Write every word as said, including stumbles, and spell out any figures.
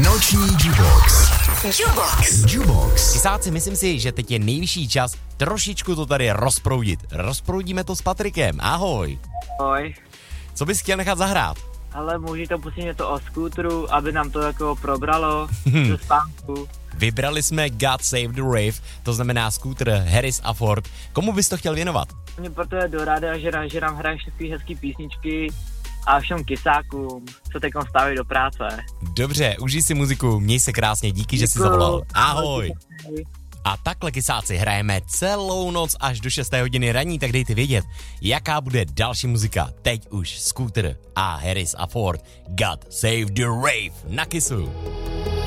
Noční Jukebox. Jukebox. Jukebox. Kysáci, myslím si, že teď je nejvyšší čas trošičku to tady rozproudit. Rozproudíme to s Patrikem. Ahoj. Ahoj. Co bys chtěl nechat zahrát? Ale můžeš to pustit něco o skútru, aby nám to jako probralo do spánku. Vybrali jsme God Save the Rave, to znamená skútr Harris a Ford. Komu bys to chtěl věnovat? Mě proto je do ráda, že, že nám hraješ takové hezký písničky a všem kysákům, co teď stávají do práce. Dobře, užij si muziku, měj se krásně, díky, že jsi zavolal. Ahoj. A takhle, kysáci, hrajeme celou noc až do šesté hodiny raní, tak dejte vědět, jaká bude další muzika. Teď už Scooter a Harris a Ford. God Save the Rave na Kissu.